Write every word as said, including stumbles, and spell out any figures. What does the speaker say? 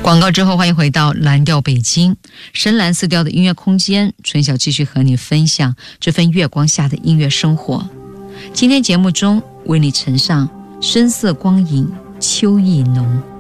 广告之后，欢迎回到蓝调北京深蓝色调的音乐空间，春晓继续和你分享这份月光下的音乐生活。今天节目中为你呈上深色光影秋意浓。